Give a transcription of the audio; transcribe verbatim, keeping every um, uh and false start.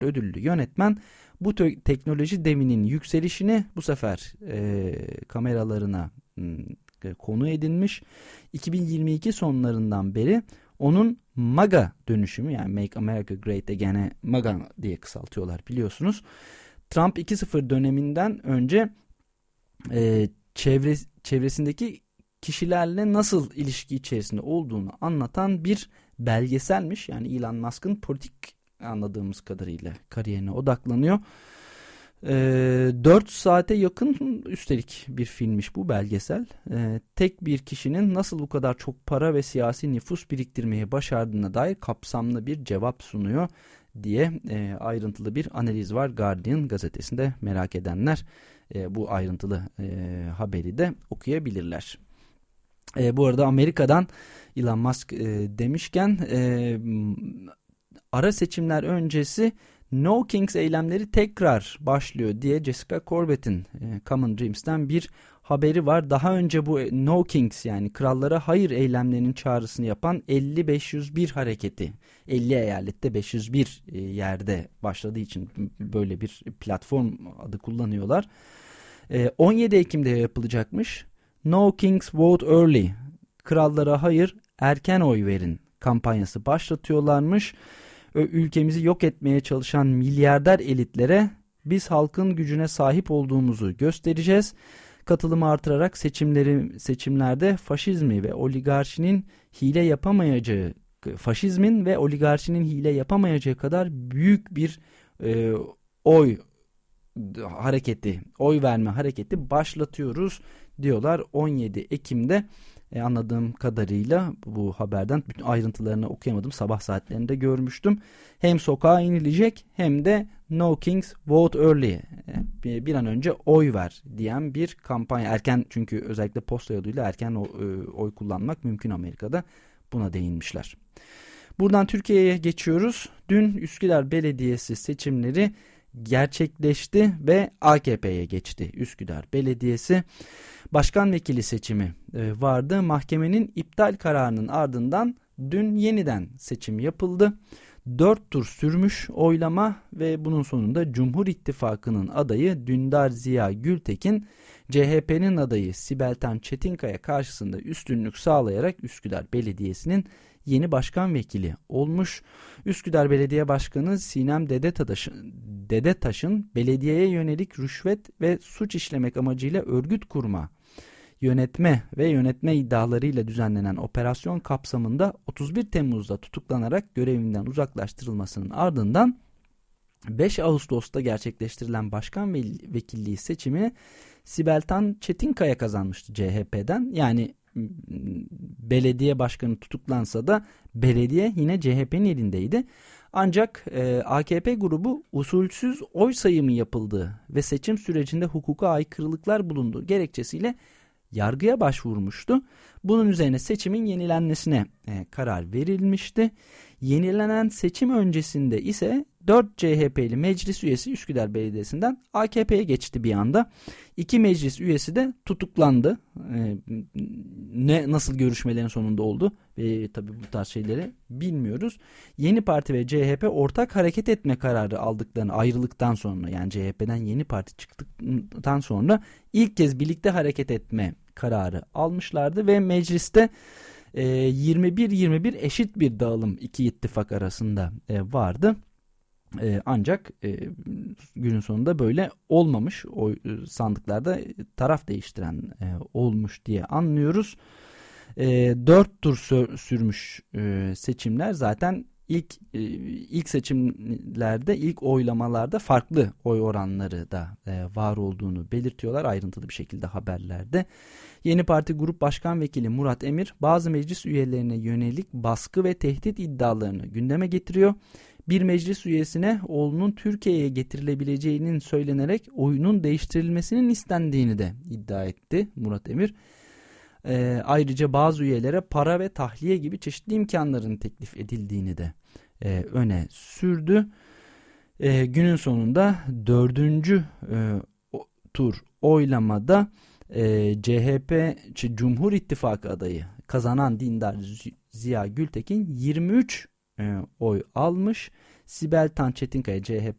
ödüllü yönetmen bu te- teknoloji devinin yükselişini bu sefer e, kameralarına e, konu edinmiş. iki bin yirmi iki sonlarından beri onun MAGA dönüşümü, yani Make America Great Again'e MAGA diye kısaltıyorlar biliyorsunuz. Trump iki nokta sıfır döneminden önce e, çevre, çevresindeki kişilerle nasıl ilişki içerisinde olduğunu anlatan bir belgeselmiş. Yani Elon Musk'ın politik, anladığımız kadarıyla, kariyerine odaklanıyor. E, dört saate yakın üstelik bir filmmiş bu belgesel. E, tek bir kişinin nasıl bu kadar çok para ve siyasi nüfus biriktirmeyi başardığına dair kapsamlı bir cevap sunuyor diye e, ayrıntılı bir analiz var Guardian gazetesinde. Merak edenler e, bu ayrıntılı e, haberi de okuyabilirler. E, bu arada Amerika'dan Elon Musk e, demişken e, ara seçimler öncesi No Kings eylemleri tekrar başlıyor diye Jessica Corbett'in e, Common Dreams'ten bir haberi var. Daha önce bu No Kings, yani krallara hayır eylemlerinin çağrısını yapan elli beş yüz bir hareketi, elli eyalette beş yüz bir e, yerde başladığı için böyle bir platform adı kullanıyorlar. E, on yedi Ekim'de yapılacakmış. No Kings Vote Early, krallara hayır erken oy verin kampanyası başlatıyorlarmış. Ülkemizi yok etmeye çalışan milyarder elitlere biz halkın gücüne sahip olduğumuzu göstereceğiz. Katılımı artırarak seçimleri seçimlerde faşizmi ve oligarşinin hile yapamayacağı, faşizmin ve oligarşinin hile yapamayacağı kadar büyük bir e, oy hareketi, oy verme hareketi başlatıyoruz diyorlar on yedi Ekim'de. E, anladığım kadarıyla bu haberden bütün ayrıntılarını okuyamadım. Sabah saatlerinde görmüştüm. Hem sokağa inilecek hem de No Kings Vote Early, e, bir an önce oy ver diyen bir kampanya. Erken, çünkü özellikle posta yoluyla erken o, e, oy kullanmak mümkün Amerika'da. Buna değinmişler. Buradan Türkiye'ye geçiyoruz. Dün Üsküdar Belediyesi seçimleri gerçekleşti ve A K P'ye geçti. Üsküdar Belediyesi başkan vekili seçimi vardı. Mahkemenin iptal kararının ardından dün yeniden seçim yapıldı. Dört tur sürmüş oylama ve bunun sonunda Cumhur İttifakı'nın adayı Dündar Ziya Gültekin, C H P'nin adayı Sibel Tan Çetinkaya karşısında üstünlük sağlayarak Üsküdar Belediyesi'nin yeni başkan vekili olmuş. Üsküdar Belediye Başkanı Sinem Dedetaş'ın, Dedetaş'ın belediyeye yönelik rüşvet ve suç işlemek amacıyla örgüt kurma, yönetme ve yönetme iddialarıyla düzenlenen operasyon kapsamında otuz bir Temmuz'da tutuklanarak görevinden uzaklaştırılmasının ardından beş Ağustos'ta gerçekleştirilen başkan vekilliği seçimi Sibel Tan Çetinkaya kazanmıştı C H P'den. Yani belediye başkanı tutuklansa da belediye yine C H P'nin elindeydi. Ancak e, A K P grubu usulsüz oy sayımı yapıldığı ve seçim sürecinde hukuka aykırılıklar bulunduğu gerekçesiyle yargıya başvurmuştu. Bunun üzerine seçimin yenilenmesine e, karar verilmişti. Yenilenen seçim öncesinde ise dört C H P'li meclis üyesi Üsküdar Belediyesi'nden A K P'ye geçti bir anda. İki meclis üyesi de tutuklandı. Ee, ne nasıl görüşmelerin sonunda oldu? Ee, tabii bu tarz şeyleri bilmiyoruz. Yeni Parti ve C H P ortak hareket etme kararı aldıklarını, ayrılıktan sonra, yani C H P'den Yeni Parti çıktıktan sonra ilk kez birlikte hareket etme kararı almışlardı ve mecliste e, yirmi bir yirmi bir eşit bir dağılım iki ittifak arasında e, vardı. Ee, ancak e, günün sonunda böyle olmamış. O e, sandıklarda taraf değiştiren e, olmuş diye anlıyoruz. E, dört tur sür, sürmüş e, seçimler zaten ilk e, ilk seçimlerde, ilk oylamalarda farklı oy oranları da e, var olduğunu belirtiyorlar ayrıntılı bir şekilde haberlerde. Yeni Parti Grup Başkan Vekili Murat Emir bazı meclis üyelerine yönelik baskı ve tehdit iddialarını gündeme getiriyor. Bir meclis üyesine oğlunun Türkiye'ye getirilebileceğinin söylenerek oyunun değiştirilmesinin istendiğini de iddia etti Murat Emir. Ee, ayrıca bazı üyelere para ve tahliye gibi çeşitli imkanların teklif edildiğini de e, öne sürdü. E, günün sonunda dördüncü e, o, tur oylamada e, C H P Cumhur İttifakı adayı kazanan Dündar Ziya Gültekin yirmi üç e, oy almış. Sibel Tan Çetinkaya C H P